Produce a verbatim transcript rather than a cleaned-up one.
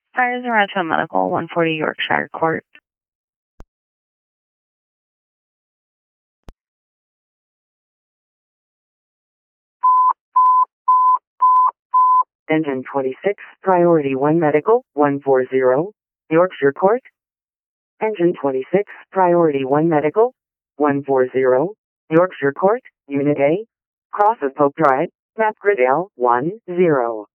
Fires around to a medical, one forty Yorkshire Court. Engine twenty-six, Priority one Medical, one forty Yorkshire Court. Engine twenty-six, Priority one Medical, one forty Yorkshire Court, Unit A. Cross of Pope Drive, Map Grid L, one zero.